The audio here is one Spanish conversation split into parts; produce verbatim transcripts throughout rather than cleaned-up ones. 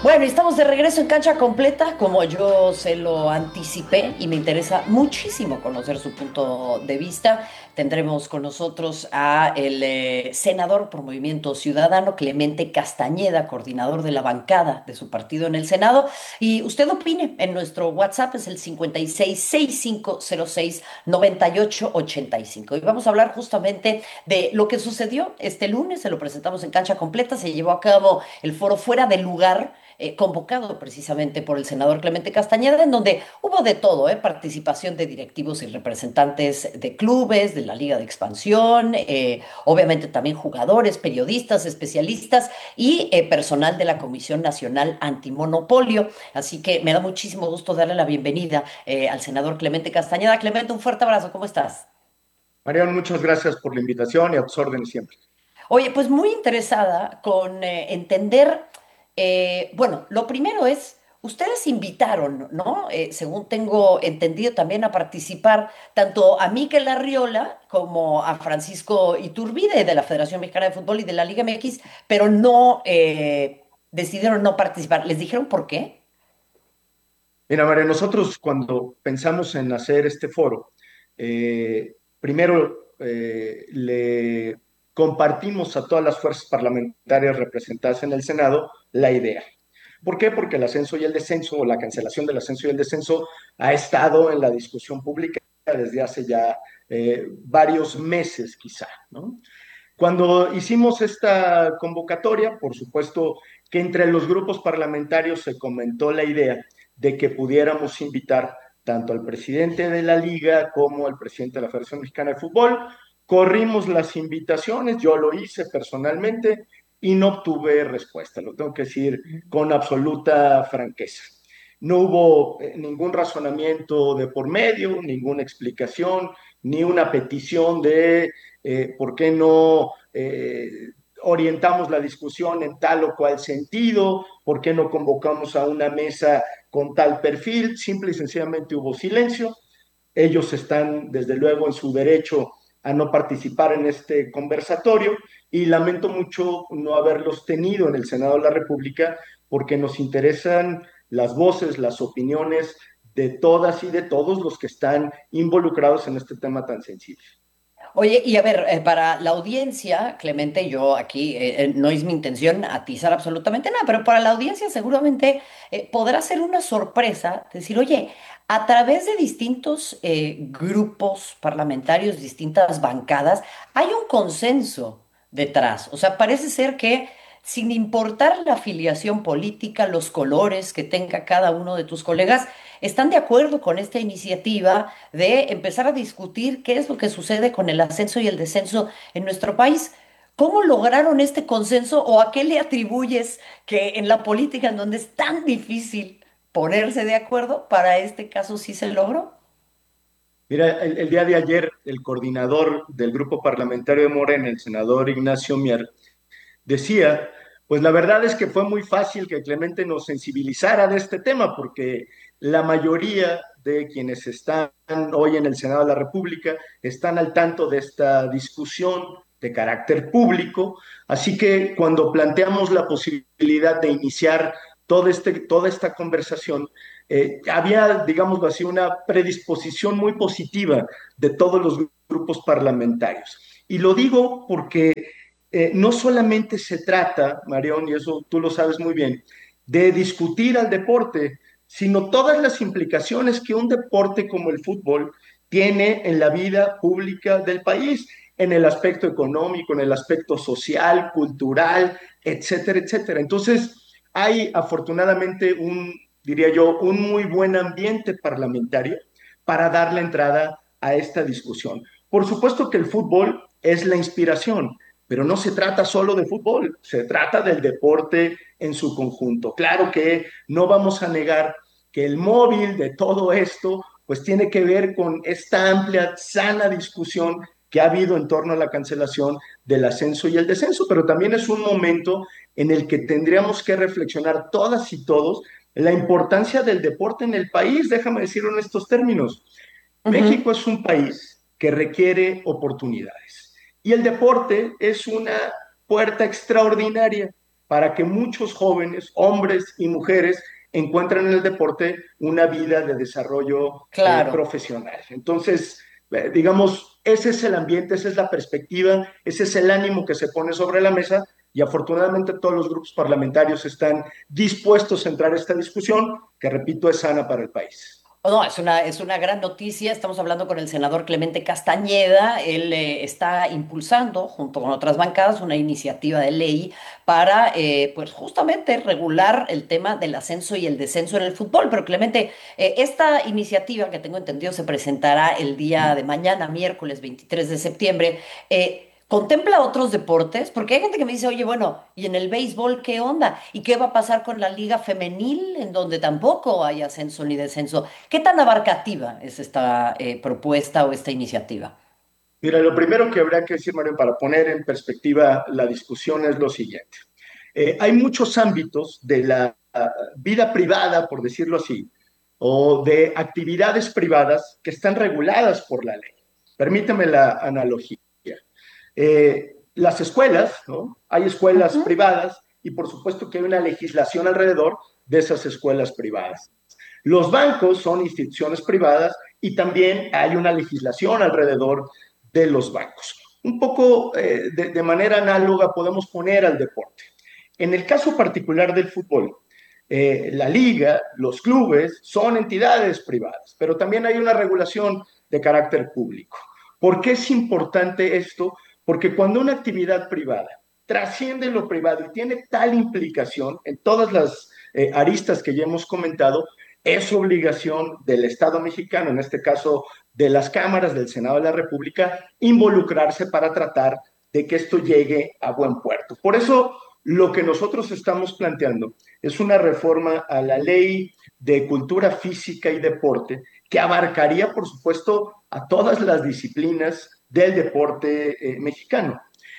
Bueno, y estamos de regreso en Cancha Completa, como yo se lo anticipé, y me interesa muchísimo conocer su punto de vista. Tendremos con nosotros a el eh, senador por Movimiento Ciudadano, Clemente Castañeda, coordinador de la bancada de su partido en el Senado. Y usted opine en nuestro WhatsApp, es el cincuenta y seis, sesenta y cinco cero seis, noventa y ocho ochenta y cinco. Y vamos a hablar justamente de lo que sucedió este lunes, se lo presentamos en Cancha Completa, se llevó a cabo el foro Fuera de Lugar, eh, convocado precisamente por el senador Clemente Castañeda, en donde hubo de todo, ¿eh? Participación de directivos y representantes de clubes, de la Liga de Expansión, eh, obviamente también jugadores, periodistas, especialistas y eh, personal de la Comisión Nacional Antimonopolio. Así que me da muchísimo gusto darle la bienvenida eh, al senador Clemente Castañeda. Clemente, un fuerte abrazo, ¿cómo estás? Mariano, muchas gracias por la invitación y a tus órdenes siempre. Oye, pues muy interesada con eh, entender, eh, bueno, lo primero es, ustedes invitaron, ¿no? Eh, según tengo entendido también a participar tanto a Mikel Arriola como a Francisco Iturbide de la Federación Mexicana de Fútbol y de la Liga M X, pero no eh, decidieron no participar. ¿Les dijeron por qué? Mira, María, nosotros cuando pensamos en hacer este foro, eh, primero eh, le compartimos a todas las fuerzas parlamentarias representadas en el Senado la idea. ¿Por qué? Porque el ascenso y el descenso, o la cancelación del ascenso y el descenso, ha estado en la discusión pública desde hace ya eh, varios meses, quizá, ¿no? Cuando hicimos esta convocatoria, por supuesto que entre los grupos parlamentarios se comentó la idea de que pudiéramos invitar tanto al presidente de la liga como al presidente de la Federación Mexicana de Fútbol. Corrimos las invitaciones, yo lo hice personalmente y no obtuve respuesta, lo tengo que decir con absoluta franqueza. No hubo eh, ningún razonamiento de por medio, ninguna explicación, ni una petición de eh, por qué no eh, orientamos la discusión en tal o cual sentido, por qué no convocamos a una mesa con tal perfil, simple y sencillamente hubo silencio. Ellos están, desde luego, en su derecho a no participar en este conversatorio y lamento mucho no haberlos tenido en el Senado de la República porque nos interesan las voces, las opiniones de todas y de todos los que están involucrados en este tema tan sensible. Oye, y a ver, eh, para la audiencia, Clemente, yo aquí eh, eh, no es mi intención atizar absolutamente nada, pero para la audiencia seguramente eh, podrá ser una sorpresa decir, oye, a través de distintos eh, grupos parlamentarios, distintas bancadas, hay un consenso detrás. O sea, parece ser que sin importar la afiliación política, los colores que tenga cada uno de tus colegas, están de acuerdo con esta iniciativa de empezar a discutir qué es lo que sucede con el ascenso y el descenso en nuestro país. ¿Cómo lograron este consenso o a qué le atribuyes que en la política, en donde es tan difícil ponerse de acuerdo, para este caso sí se logró? Mira, el, el día de ayer, el coordinador del grupo parlamentario de Morena, el senador Ignacio Mier, decía, pues la verdad es que fue muy fácil que Clemente nos sensibilizara de este tema, porque la mayoría de quienes están hoy en el Senado de la República están al tanto de esta discusión de carácter público, así que cuando planteamos la posibilidad de iniciar todo este, toda esta conversación, eh, había, digámoslo así, una predisposición muy positiva de todos los grupos parlamentarios. Y lo digo porque eh, no solamente se trata, Marión, y eso tú lo sabes muy bien, de discutir al deporte, sino todas las implicaciones que un deporte como el fútbol tiene en la vida pública del país, en el aspecto económico, en el aspecto social, cultural, etcétera, etcétera. Entonces, hay afortunadamente un, diría yo, un muy buen ambiente parlamentario para dar la entrada a esta discusión. Por supuesto que el fútbol es la inspiración, pero no se trata solo de fútbol, se trata del deporte en su conjunto. Claro que no vamos a negar que el móvil de todo esto, pues tiene que ver con esta amplia, sana discusión que ha habido en torno a la cancelación del ascenso y el descenso, pero también es un momento en el que tendríamos que reflexionar todas y todos la importancia del deporte en el país. Déjame decirlo en estos términos. Ujú. México es un país que requiere oportunidades y el deporte es una puerta extraordinaria para que muchos jóvenes, hombres y mujeres, encuentren en el deporte una vida de desarrollo eh, Claro. profesional. Entonces, eh, digamos, ese es el ambiente, esa es la perspectiva, ese es el ánimo que se pone sobre la mesa y afortunadamente todos los grupos parlamentarios están dispuestos a entrar a esta discusión, que repito, es sana para el país. Oh, no, es una, es una gran noticia. Estamos hablando con el senador Clemente Castañeda. Él eh, está impulsando, junto con otras bancadas, una iniciativa de ley para, eh, pues, justamente regular el tema del ascenso y el descenso en el fútbol. Pero, Clemente, eh, esta iniciativa, que tengo entendido se presentará el día de mañana, miércoles veintitrés de septiembre. eh, ¿Contempla otros deportes? Porque hay gente que me dice, oye, bueno, ¿y en el béisbol qué onda? ¿Y qué va a pasar con la liga femenil, en donde tampoco hay ascenso ni descenso? ¿Qué tan abarcativa es esta eh, propuesta o esta iniciativa? Mira, lo primero que habría que decir, Mario, para poner en perspectiva la discusión es lo siguiente. Eh, hay muchos ámbitos de la uh, vida privada, por decirlo así, o de actividades privadas que están reguladas por la ley. Permíteme la analogía. Eh, las escuelas, ¿no? Hay escuelas Ujú. privadas y por supuesto que hay una legislación alrededor de esas escuelas privadas. Los bancos son instituciones privadas y también hay una legislación alrededor de los bancos. Un poco eh, de, de manera análoga podemos poner al deporte. En el caso particular del fútbol, eh, la liga, los clubes son entidades privadas, pero también hay una regulación de carácter público. ¿Por qué es importante esto? Porque cuando una actividad privada trasciende lo privado y tiene tal implicación en todas las eh, aristas que ya hemos comentado, es obligación del Estado mexicano, en este caso de las cámaras del Senado de la República, involucrarse para tratar de que esto llegue a buen puerto. Por eso, lo que nosotros estamos planteando es una reforma a la ley de cultura física y deporte que abarcaría, por supuesto, a todas las disciplinas del deporte eh, mexicano.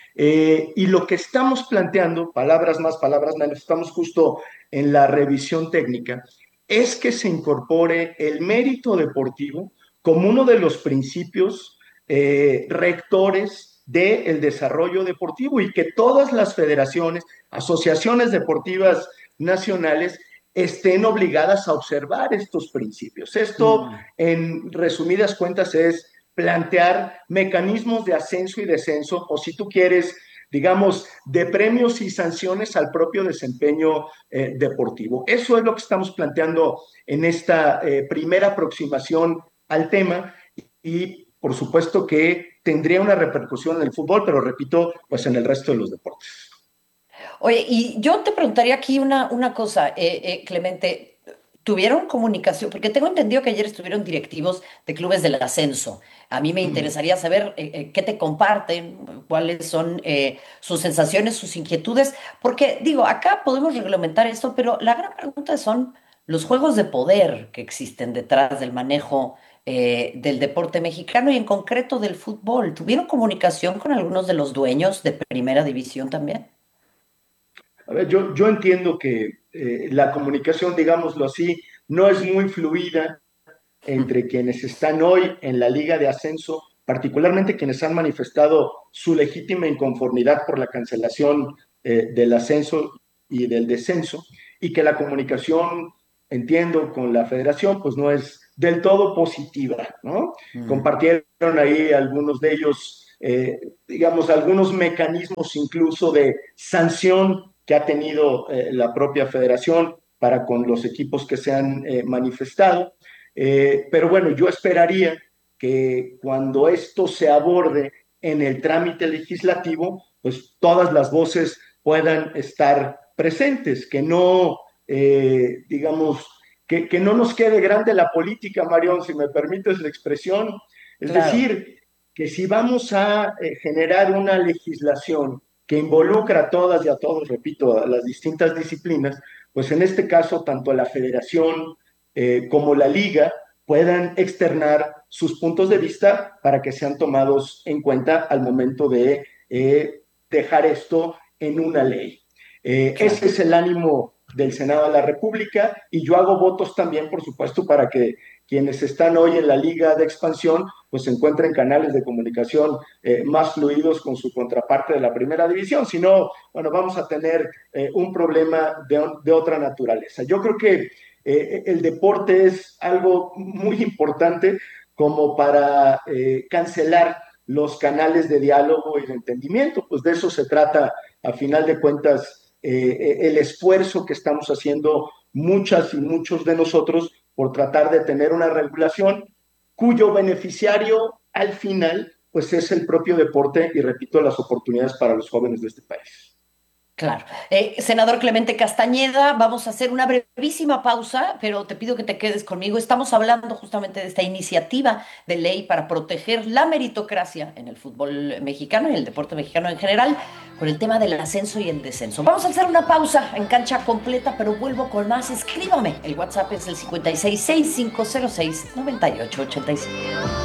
Eh, y lo que estamos planteando, palabras más, palabras menos, estamos justo en la revisión técnica, es que se incorpore el mérito deportivo como uno de los principios eh, rectores del desarrollo deportivo y que todas las federaciones, asociaciones deportivas nacionales estén obligadas a observar estos principios. Esto, Mm. en resumidas cuentas, es plantear mecanismos de ascenso y descenso, o si tú quieres, digamos, de premios y sanciones al propio desempeño eh, deportivo. Eso es lo que estamos planteando en esta eh, primera aproximación al tema y por supuesto que tendría una repercusión en el fútbol, pero repito, pues en el resto de los deportes. Oye, y yo te preguntaría aquí una, una cosa, eh, eh, Clemente, ¿tuvieron comunicación? Porque tengo entendido que ayer estuvieron directivos de clubes del ascenso. A mí me interesaría saber eh, eh, qué te comparten, cuáles son eh, sus sensaciones, sus inquietudes, porque digo, acá podemos reglamentar esto, pero la gran pregunta son los juegos de poder que existen detrás del manejo eh, del deporte mexicano y en concreto del fútbol. ¿Tuvieron comunicación con algunos de los dueños de primera división también? A ver, yo, yo entiendo que eh, la comunicación, digámoslo así, no es muy fluida entre quienes están hoy en la Liga de Ascenso, particularmente quienes han manifestado su legítima inconformidad por la cancelación eh, del ascenso y del descenso, y que la comunicación, entiendo, con la federación, pues no es del todo positiva, ¿no? Mm. Compartieron ahí algunos de ellos, eh, digamos, algunos mecanismos incluso de sanción que ha tenido eh, la propia federación para con los equipos que se han eh, manifestado. Eh, pero bueno, yo esperaría que cuando esto se aborde en el trámite legislativo, pues todas las voces puedan estar presentes, que no, eh, digamos, que, que, no nos quede grande la política, Marión, si me permites la expresión. Es Claro. decir, que si vamos a eh, generar una legislación que involucra a todas y a todos, repito, a las distintas disciplinas, pues en este caso, tanto a la federación, eh, como la liga puedan externar sus puntos de vista para que sean tomados en cuenta al momento de eh, dejar esto en una ley. Eh, ese Claro. es el ánimo del Senado de la República, y yo hago votos también, por supuesto, para que quienes están hoy en la Liga de Expansión, pues encuentren canales de comunicación eh, más fluidos con su contraparte de la Primera División. Si no, bueno, vamos a tener eh, un problema de, de, otra naturaleza. Yo creo que eh, el deporte es algo muy importante como para eh, cancelar los canales de diálogo y de entendimiento. Pues de eso se trata, a final de cuentas, eh, el esfuerzo que estamos haciendo muchas y muchos de nosotros por tratar de tener una regulación cuyo beneficiario al final pues es el propio deporte y, repito, las oportunidades para los jóvenes de este país. Claro. Eh, senador Clemente Castañeda, vamos a hacer una brevísima pausa, pero te pido que te quedes conmigo. Estamos hablando justamente de esta iniciativa de ley para proteger la meritocracia en el fútbol mexicano y el deporte mexicano en general, con el tema del ascenso y el descenso. Vamos a hacer una pausa en cancha completa, pero vuelvo con más. Escríbame. El WhatsApp es el cinco seis seis, cinco cero seis, nueve ocho ocho cinco.